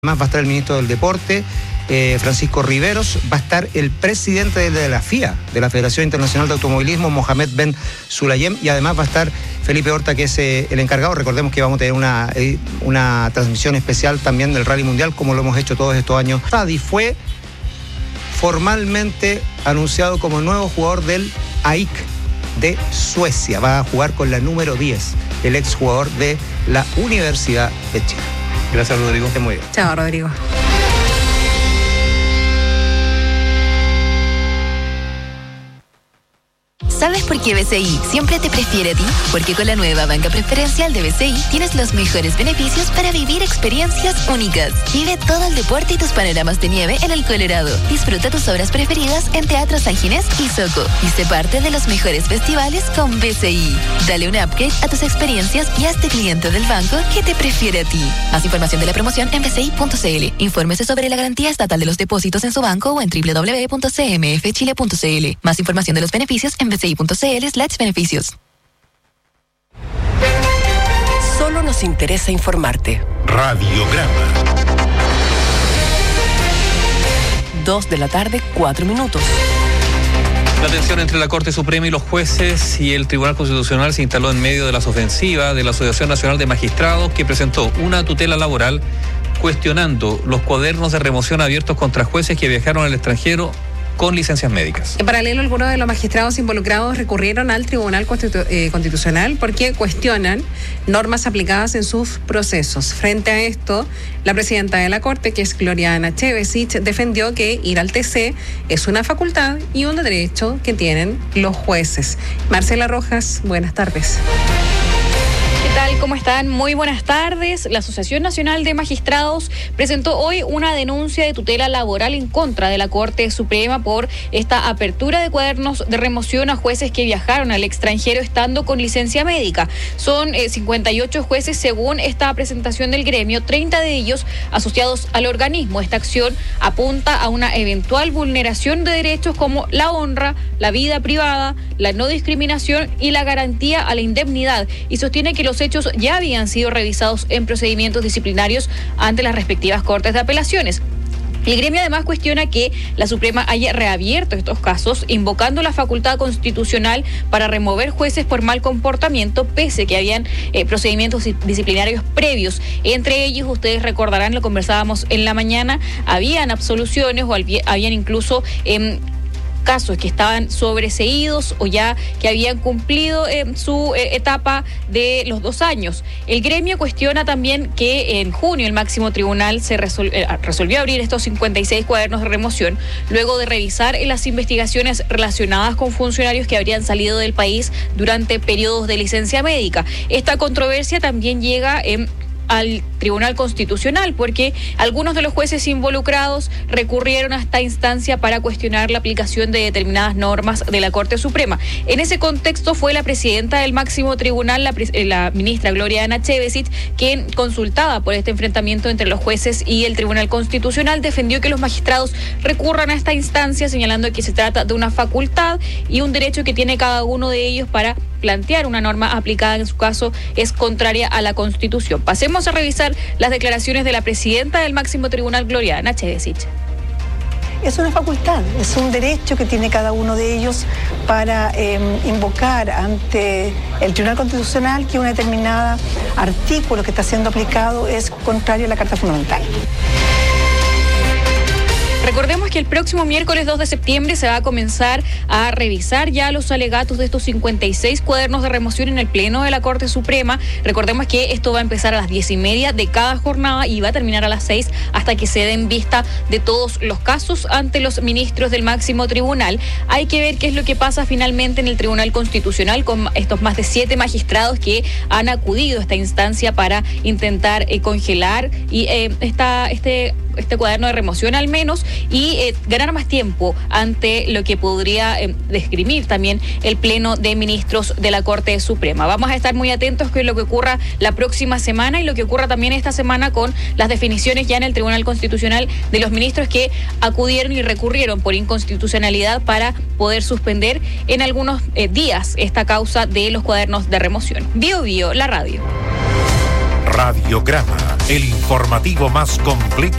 Además va a estar el ministro del Deporte, Francisco Riveros, va a estar el presidente de la FIA, de la Federación Internacional de Automovilismo, Mohamed Ben Sulayem, y además va a estar Felipe Horta, que es el encargado. Recordemos que vamos a tener una transmisión especial también del Rally Mundial, como lo hemos hecho todos estos años. Adi fue formalmente anunciado como nuevo jugador del AIK de Suecia. Va a jugar con la número 10, el exjugador de la Universidad de Chile. Gracias, Rodrigo. Muy bien. Chao, Rodrigo. ¿Sabes por qué BCI siempre te prefiere a ti? Porque con la nueva banca preferencial de BCI tienes los mejores beneficios para vivir experiencias únicas. Vive todo el deporte y tus panoramas de nieve en el Colorado. Disfruta tus obras preferidas en Teatro San Ginés y Soco. Y sé parte de los mejores festivales con BCI. Dale un upgrade a tus experiencias y hazte cliente del banco que te prefiere a ti. Más información de la promoción en bci.cl. Infórmese sobre la garantía estatal de los depósitos en su banco o en www.cmfchile.cl. Más información de los beneficios en bci.cl/beneficios. Solo nos interesa informarte. Radiograma. 2:04 p.m. La tensión entre la Corte Suprema y los jueces y el Tribunal Constitucional se instaló en medio de las ofensivas de la Asociación Nacional de Magistrados, que presentó una tutela laboral cuestionando los cuadernos de remoción abiertos contra jueces que viajaron al extranjero con licencias médicas. En paralelo, algunos de los magistrados involucrados recurrieron al Tribunal Constitucional porque cuestionan normas aplicadas en sus procesos. Frente a esto, la presidenta de la Corte, que es Gloriana Chevesich, defendió que ir al TC es una facultad y un derecho que tienen los jueces. Marcela Rojas, buenas tardes. ¿Qué tal? ¿Cómo están? Muy buenas tardes. La Asociación Nacional de Magistrados presentó hoy una denuncia de tutela laboral en contra de la Corte Suprema por esta apertura de cuadernos de remoción a jueces que viajaron al extranjero estando con licencia médica. Son 58 jueces según esta presentación del gremio, 30 de ellos asociados al organismo. Esta acción apunta a una eventual vulneración de derechos como la honra, la vida privada, la no discriminación y la garantía a la indemnidad, y sostiene que los hechos ya habían sido revisados en procedimientos disciplinarios ante las respectivas cortes de apelaciones. El gremio además cuestiona que la Suprema haya reabierto estos casos, invocando la facultad constitucional para remover jueces por mal comportamiento, pese que habían procedimientos disciplinarios previos. Entre ellos, ustedes recordarán, lo conversábamos en la mañana, habían absoluciones o habían incluso casos que estaban sobreseídos o ya que habían cumplido su etapa de los 2 años. El gremio cuestiona también que en junio el máximo tribunal se resolvió abrir estos 56 cuadernos de remoción luego de revisar las investigaciones relacionadas con funcionarios que habrían salido del país durante periodos de licencia médica. Esta controversia también llega al Tribunal Constitucional, porque algunos de los jueces involucrados recurrieron a esta instancia para cuestionar la aplicación de determinadas normas de la Corte Suprema. En ese contexto fue la presidenta del máximo tribunal, la ministra Gloriana Chevesich, quien, consultada por este enfrentamiento entre los jueces y el Tribunal Constitucional, defendió que los magistrados recurran a esta instancia, señalando que se trata de una facultad y un derecho que tiene cada uno de ellos para plantear una norma aplicada en su caso es contraria a la Constitución. Pasemos a revisar las declaraciones de la presidenta del máximo tribunal, Gloriana Chevesich. Es una facultad, es un derecho que tiene cada uno de ellos para invocar ante el Tribunal Constitucional que un determinado artículo que está siendo aplicado es contrario a la Carta Fundamental. Recordemos que el próximo miércoles 2 de septiembre se va a comenzar a revisar ya los alegatos de estos 56 cuadernos de remoción en el Pleno de la Corte Suprema. Recordemos que esto va a empezar a las 10:30 de cada jornada y va a terminar a las 6 hasta que se den vista de todos los casos ante los ministros del máximo tribunal. Hay que ver qué es lo que pasa finalmente en el Tribunal Constitucional con estos más de 7 magistrados que han acudido a esta instancia para intentar congelar y este cuaderno de remoción al menos y ganar más tiempo ante lo que podría desgrimir también el Pleno de Ministros de la Corte Suprema. Vamos a estar muy atentos con lo que ocurra la próxima semana y lo que ocurra también esta semana con las definiciones ya en el Tribunal Constitucional de los ministros que acudieron y recurrieron por inconstitucionalidad para poder suspender en algunos días esta causa de los cuadernos de remoción. Bio Bio, la radio. Radiograma, el informativo más completo